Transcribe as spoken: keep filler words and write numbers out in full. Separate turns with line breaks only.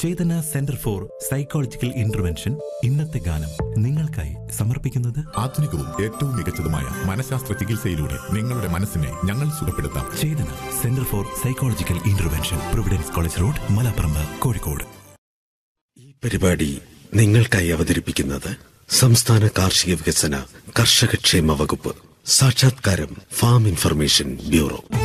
Chetana centre for psychological intervention ഇന്നത്തെ ഗാനം നിങ്ങൾക്കായി സമർപ്പിക്കുന്നത്
ആധുനികവും ഏറ്റവും മികച്ചതുമായ മനഃശാസ്ത്ര ചികിത്സയിലൂടെ നിങ്ങളുടെ മനസ്സിനെ ഞങ്ങൾ സുഖപ്പെടുത്താം.
ചേതന centre for psychological intervention, Providence college road, Malaparamba, Kozhikode.
ഈ പരിപാടി നിങ്ങൾക്കായി അവതരിപ്പിക്കുന്നത് സംസ്ഥാന കാർഷിക വികസന കർഷകക്ഷേമ വകുപ്പ്. സാക്ഷാത്കാരം ഫാം ഇൻഫർമേഷൻ ബ്യൂറോ.